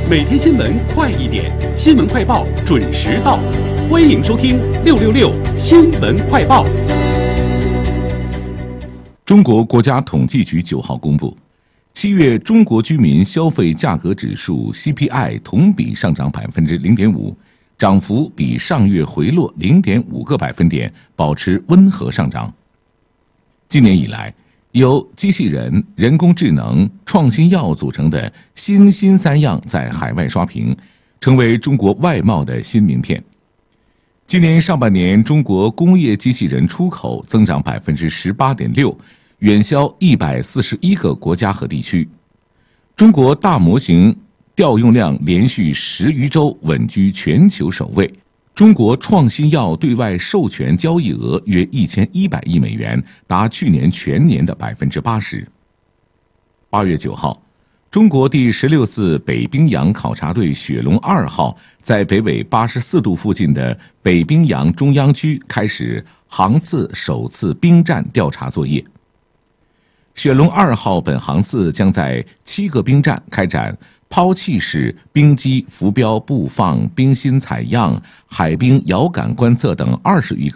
每天新闻快一点，新闻快报准时到，欢迎收听666新闻快报。 中国国家统计局9号公布，7月中国居民消费价格指数 CPI 同比上涨0.5%，涨幅比上月回落0.5个百分点，保持温和上涨。今年以来，由机器人、人工智能、创新药组成的新兴三样在海外刷屏，成为中国外贸的新名片。今年上半年，中国工业机器人出口增长18.6%，远销141个国家和地区。中国大模型调用量连续10余周稳居全球首位。中国创新药对外授权交易额约1100亿美元，达去年全年的80%。8月9号，中国第16次北冰洋考察队雪龙2号在北纬84度附近的北冰洋中央区开始航次首次冰站调查作业。雪龙2号本航次将在7个冰站开展抛弃式冰机浮标布放、冰芯采样、海冰遥感观测等20余个